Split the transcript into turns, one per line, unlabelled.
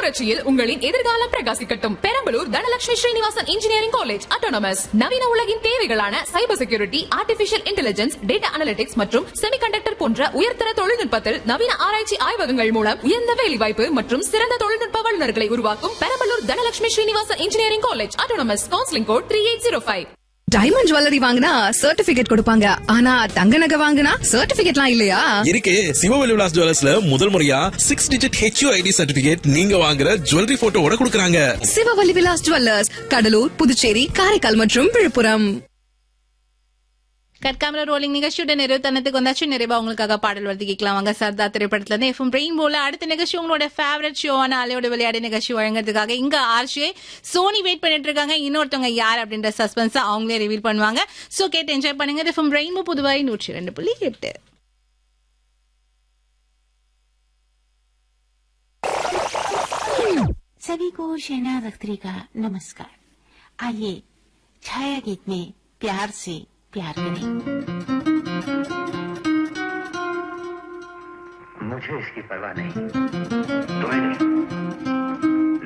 புரட்சியில் உங்களின் எதிர்காலம் பிரகாசிக்கட்டும். Perambalur Dhanalakshmi Srinivasan engineering college autonomous. நவீன உலகின் தேவைகளான cyber security, artificial intelligence, data analytics மற்றும் செமிகண்டக்டர் போன்ற உயர்தர தொழில்நுட்பத்தில் நவீன ஆராய்ச்சி ஆய்வகங்கள் மூலம் உயர்ந்த வேலைவாய்ப்பு மற்றும் சிறந்த தொழில்நுட்ப வல்லுநர்களை உருவாக்கும் Perambalur Dhanalakshmi Srinivasan engineering college autonomous. Counselling code 3805.
Diamond jewellery வாங்கினா சர்டிபிகேட் கொடுப்பாங்க, ஆனா தங்க நகை வாங்கினா சர்டிபிகேட்லாம் இல்லையா?
இருக்கு. சிவவெளி விலாஸ் ஜுவல்லர்ஸ்ல முதல் முறையா 6 டிஜிட் HUID சர்டிபிகேட் நீங்க வாங்குற ஜுவல்லரி போட்டோவோட கொடுக்கறாங்க.
சிவவெளி விலாஸ் ஜுவல்லர்ஸ், கடலூர், புதுச்சேரி, காரைக்கால் மற்றும் விழுப்புரம்.
கட்காமரா ரோலிங் நிகழ்ச்சியோட நிறைவுத்தனத்துக்கு வந்தாச்சு. நிறைவா உங்களுக்காக பாடல் வருது கேட்கலாம் வாங்க. சர்தார் திரைப்படத்துல இருந்து எஃப்எம் ரெயின்போல அடுத்த நிகழ்ச்சி உங்களோட ஃபேவரட் ஷோவான அலையோட விளையாட நிகழ்ச்சி வழங்குறதுக்காக இங்க ஆர்ஜே சோனி வெயிட் பண்ணிட்டு இருக்காங்க. இன்னொருத்தவங்க யார் அப்படின்ற சஸ்பென்ஸ் அவங்களே ரிவீல் பண்ணுவாங்க. சோ கேட்டு என்ஜாய் பண்ணுங்க. FM rainbow Puduvai 102.8.
सभी को शहनाज अख्तरी का नमस्कार। आइए छाया गीत में प्यार से प्यार करें।
मुझे इसकी परवाह नहीं, तुम्हें नहीं।